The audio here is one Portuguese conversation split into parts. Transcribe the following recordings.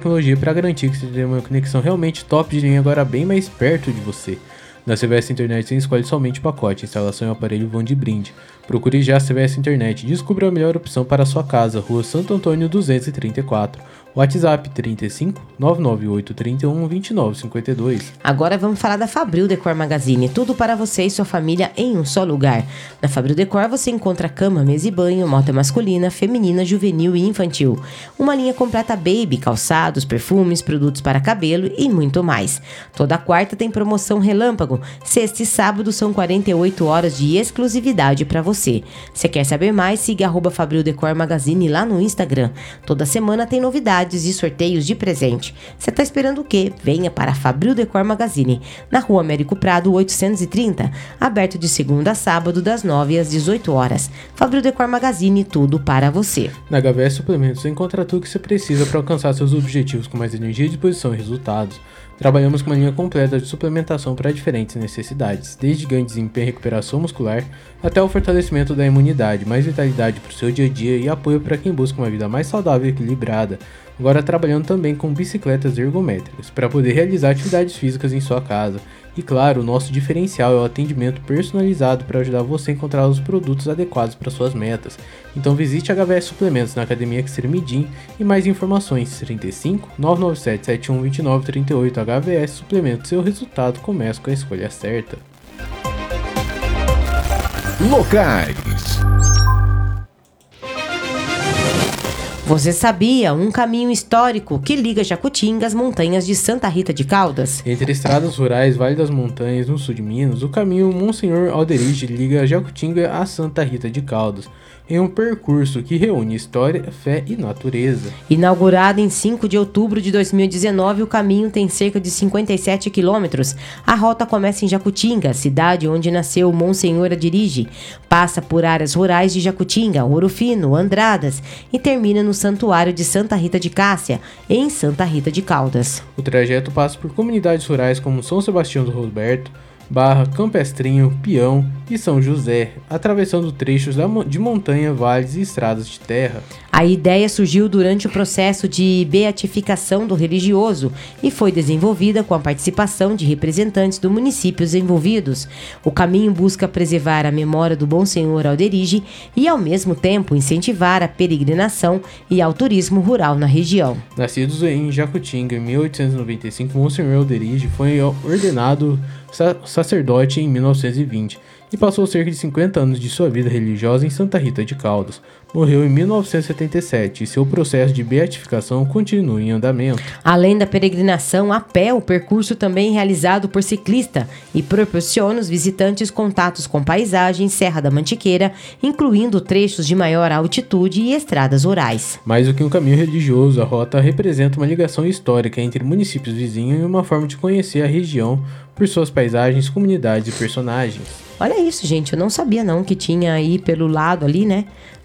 tecnologia para garantir que você tenha uma conexão realmente top de linha agora bem mais perto de você. Na CVS Internet você escolhe somente o pacote, instalação e o aparelho vão de brinde. Procure já a CVS Internet e descubra a melhor opção para a sua casa, Rua Santo Antônio 234. WhatsApp 35 998 31 29 52. Agora vamos falar da Fabril Decor Magazine. Tudo para você e sua família em um só lugar. Na Fabril Decor você encontra cama, mesa e banho, moda masculina, feminina, juvenil e infantil. Uma linha completa baby, calçados, perfumes, produtos para cabelo e muito mais. Toda quarta tem promoção relâmpago. Sexta e sábado são 48 horas de exclusividade para você. Se quer saber mais, siga @Fabril Decor Magazine lá no Instagram. Toda semana tem novidades e sorteios de presente. Você tá esperando o quê? Venha para a Fabril Decor Magazine, na Rua Américo Prado 830, aberto de segunda a sábado das 9 às 18 horas. Fabril Decor Magazine, tudo para você. Na HVS Suplementos você encontra tudo que você precisa para alcançar seus objetivos com mais energia, disposição e resultados. Trabalhamos com uma linha completa de suplementação para diferentes necessidades, desde ganho de desempenho e recuperação muscular, até o fortalecimento da imunidade, mais vitalidade para o seu dia a dia e apoio para quem busca uma vida mais saudável e equilibrada. Agora trabalhando também com bicicletas ergométricas, para poder realizar atividades físicas em sua casa. E claro, o nosso diferencial é o atendimento personalizado para ajudar você a encontrar os produtos adequados para suas metas. Então visite a HVS Suplementos na Academia Xermidim e mais informações 35 997 71 29 38. HVS Suplementos, seu resultado começa com a escolha certa. Locais. Você sabia? Um caminho histórico que liga Jacutinga às montanhas de Santa Rita de Caldas. Entre estradas rurais, Vale das Montanhas, no sul de Minas, o caminho Monsenhor Alderich liga Jacutinga a Santa Rita de Caldas, em um percurso que reúne história, fé e natureza. Inaugurado em 5 de outubro de 2019, o caminho tem cerca de 57 quilômetros. A rota começa em Jacutinga, cidade onde nasceu Monsenhor Alderich, passa por áreas rurais de Jacutinga, Ouro Fino, Andradas e termina no Santuário de Santa Rita de Cássia, em Santa Rita de Caldas. O trajeto passa por comunidades rurais como São Sebastião do Roberto, Barra, Campestrinho, Pião e São José, atravessando trechos de montanha, vales e estradas de terra. A ideia surgiu durante o processo de beatificação do religioso e foi desenvolvida com a participação de representantes dos municípios envolvidos. O caminho busca preservar a memória do Monsenhor Alderich e, ao mesmo tempo, incentivar a peregrinação e ao turismo rural na região. Nascidos em Jacutinga em 1895, Monsenhor Alderich foi ordenado sacerdote em 1920 e passou cerca de 50 anos de sua vida religiosa em Santa Rita de Caldas. Morreu em 1977 e seu processo de beatificação continua em andamento. Além da peregrinação a pé, o percurso também é realizado por ciclista e proporciona aos visitantes contatos com paisagens, Serra da Mantiqueira, incluindo trechos de maior altitude e estradas rurais. Mais do que um caminho religioso, a rota representa uma ligação histórica entre municípios vizinhos e uma forma de conhecer a região por suas paisagens, comunidades e personagens. Olha isso, gente, eu não sabia não que tinha aí pelo lado ali, né?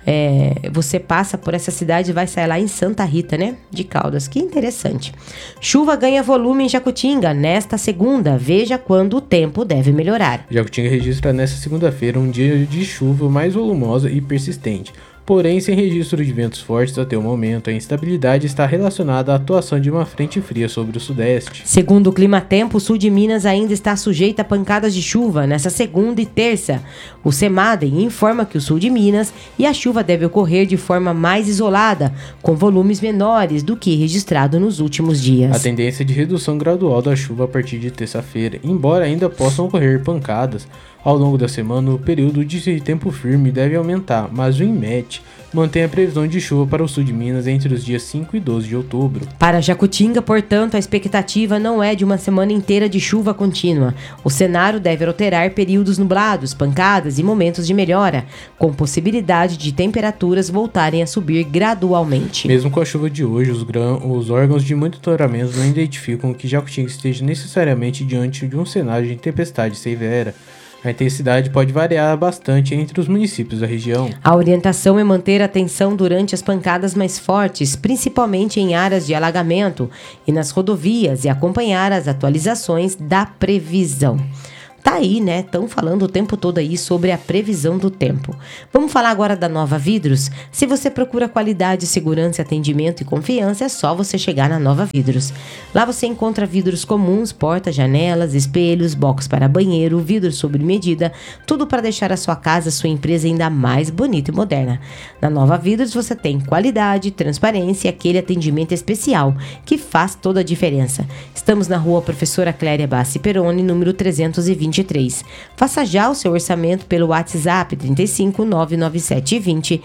Você passa por essa cidade e vai sair lá em Santa Rita, né? De Caldas. Que interessante. Chuva ganha volume em Jacutinga nesta segunda. Veja quando o tempo deve melhorar. Jacutinga registra nesta segunda-feira um dia de chuva mais volumosa e persistente. Porém, sem registro de ventos fortes até o momento, a instabilidade está relacionada à atuação de uma frente fria sobre o sudeste. Segundo o Climatempo, o sul de Minas ainda está sujeito a pancadas de chuva nesta segunda e terça. O CEMADEM informa que o sul de Minas e a chuva deve ocorrer de forma mais isolada, com volumes menores do que registrado nos últimos dias. A tendência é de redução gradual da chuva a partir de terça-feira, embora ainda possam ocorrer pancadas. Ao longo da semana, o período de tempo firme deve aumentar, mas o INMET mantém a previsão de chuva para o sul de Minas entre os dias 5 e 12 de outubro. Para Jacutinga, portanto, a expectativa não é de uma semana inteira de chuva contínua. O cenário deve alterar períodos nublados, pancadas e momentos de melhora, com possibilidade de temperaturas voltarem a subir gradualmente. Mesmo com a chuva de hoje, os órgãos de monitoramento não identificam que Jacutinga esteja necessariamente diante de um cenário de tempestade severa. A intensidade pode variar bastante entre os municípios da região. A orientação é manter atenção durante as pancadas mais fortes, principalmente em áreas de alagamento e nas rodovias, e acompanhar as atualizações da previsão. Tá aí, né? Estão falando o tempo todo aí sobre a previsão do tempo. Vamos falar agora da Nova Vidros? Se você procura qualidade, segurança, atendimento e confiança, é só você chegar na Nova Vidros. Lá você encontra vidros comuns, portas, janelas, espelhos, box para banheiro, vidros sob medida, tudo para deixar a sua casa, a sua empresa ainda mais bonita e moderna. Na Nova Vidros você tem qualidade, transparência e aquele atendimento especial que faz toda a diferença. Estamos na rua Professora Cléria Bassi Peroni, número 323. Faça já o seu orçamento pelo WhatsApp 35 997 20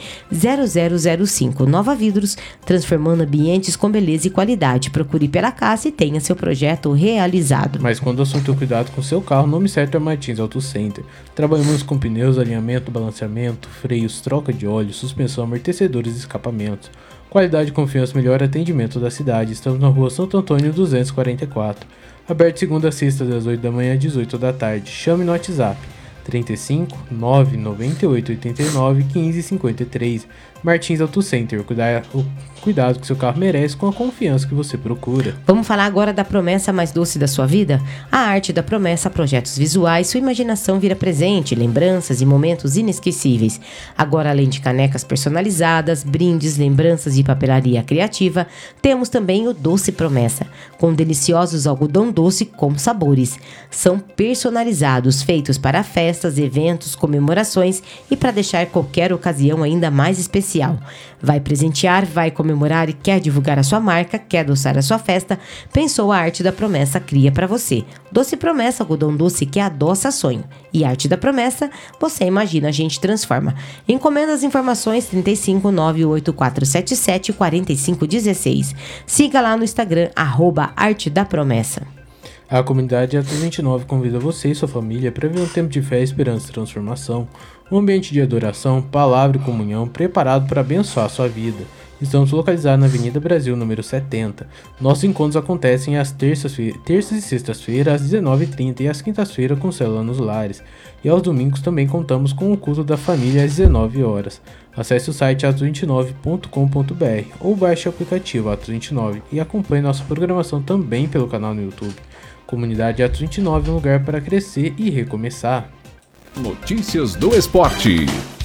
0005. Nova Vidros, transformando ambientes com beleza e qualidade. Procure pela casa e tenha seu projeto realizado. Mas quando o assunto é cuidado com seu carro, o nome certo é Martins Auto Center. Trabalhamos com pneus, alinhamento, balanceamento, freios, troca de óleo, suspensão, amortecedores e escapamentos. Qualidade, confiança, melhor atendimento da cidade. Estamos na rua Santo Antônio 244. Aberto segunda a sexta, das 8 da manhã às 18 da tarde. Chame no WhatsApp 35 998 89 15 53. Martins Auto Center. Cuidado que seu carro merece com a confiança que você procura. Vamos falar agora da promessa mais doce da sua vida? A arte da promessa, projetos visuais, sua imaginação vira presente, lembranças e momentos inesquecíveis. Agora, além de canecas personalizadas, brindes, lembranças e papelaria criativa, temos também o Doce Promessa, com deliciosos algodão doce com sabores. São personalizados, feitos para festas, eventos, comemorações e para deixar qualquer ocasião ainda mais especial. Vai presentear, vai comemorar e quer divulgar a sua marca, quer adoçar a sua festa? Pensou a Arte da Promessa cria para você. Doce Promessa, algodão doce que adoça sonho. E Arte da Promessa, você imagina, a gente transforma. Encomenda as informações 35 98477 4516. Siga lá no Instagram, @Arte da Promessa. A comunidade Atos 29 convida você e sua família para ver um tempo de fé, esperança e transformação, um ambiente de adoração, palavra e comunhão preparado para abençoar a sua vida. Estamos localizados na Avenida Brasil, número 70. Nossos encontros acontecem às terças e sextas-feiras, às 19h30 e às quintas-feiras com célula nos lares. E aos domingos também contamos com o culto da família às 19 horas. Acesse o site atos29.com.br ou baixe o aplicativo Atos 29 e acompanhe nossa programação também pelo canal no YouTube. Comunidade Atos 29 é um lugar para crescer e recomeçar. Notícias do esporte.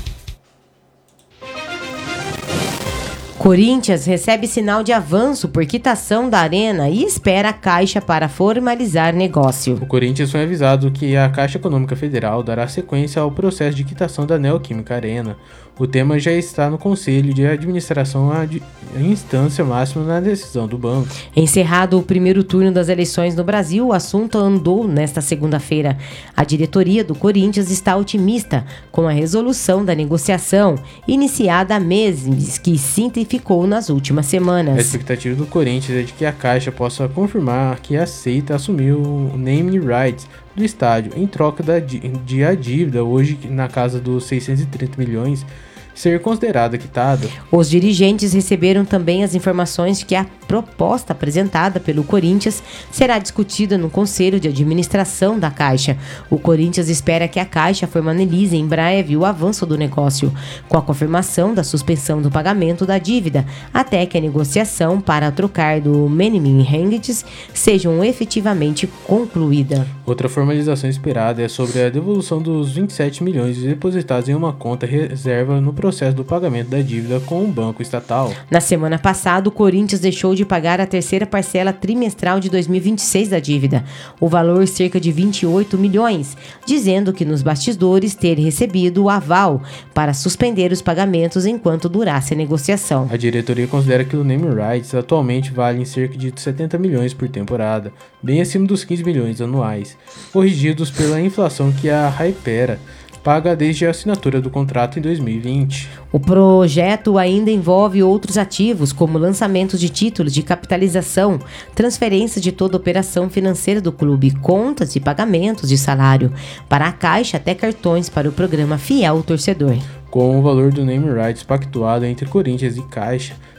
Corinthians recebe sinal de avanço por quitação da Arena e espera a Caixa para formalizar negócio. O Corinthians foi avisado que a Caixa Econômica Federal dará sequência ao processo de quitação da Neoquímica Arena. O tema já está no Conselho de Administração, a instância máxima na decisão do banco. Encerrado o primeiro turno das eleições no Brasil, o assunto andou nesta segunda-feira. A diretoria do Corinthians está otimista com a resolução da negociação, iniciada há meses, que se intensificou nas últimas semanas. A expectativa do Corinthians é de que a Caixa possa confirmar que aceita assumir o naming rights do estádio em troca de a dívida, hoje na casa dos 630 milhões, ser considerada quitada. Os dirigentes receberam também as informações de que a proposta apresentada pelo Corinthians será discutida no Conselho de Administração da Caixa. O Corinthians espera que a Caixa formalize em breve o avanço do negócio, com a confirmação da suspensão do pagamento da dívida, até que a negociação para trocar do naming rights sejam efetivamente concluída. Outra formalização esperada é sobre a devolução dos 27 milhões depositados em uma conta reserva no processo do pagamento da dívida com o banco estatal. Na semana passada, o Corinthians deixou de pagar a terceira parcela trimestral de 2026 da dívida, o valor cerca de 28 milhões, dizendo que nos bastidores ter recebido o aval para suspender os pagamentos enquanto durasse a negociação. A diretoria considera que o naming rights atualmente vale cerca de 70 milhões por temporada, bem acima dos 15 milhões anuais, corrigidos pela inflação que a Hypera paga desde a assinatura do contrato em 2020. O projeto ainda envolve outros ativos, como lançamentos de títulos de capitalização, transferência de toda a operação financeira do clube, contas e pagamentos de salário para a Caixa até cartões para o programa Fiel Torcedor. Com o valor do naming rights pactuado entre Corinthians e Caixa,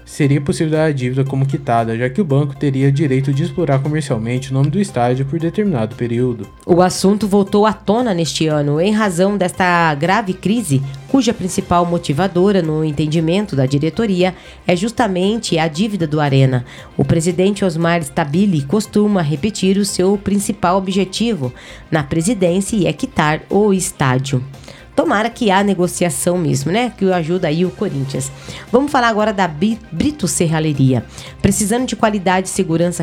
seria possível dar a dívida como quitada, já que o banco teria direito de explorar comercialmente o nome do estádio por determinado período. O assunto voltou à tona neste ano em razão desta grave crise, cuja principal motivadora no entendimento da diretoria é justamente a dívida do Arena. O presidente Osmar Stabile costuma repetir o seu principal objetivo na presidência e é quitar o estádio. Tomara que há negociação mesmo, né? Que ajuda aí o Corinthians. Vamos falar agora da Brito Serralheria. Precisando de qualidade e segurança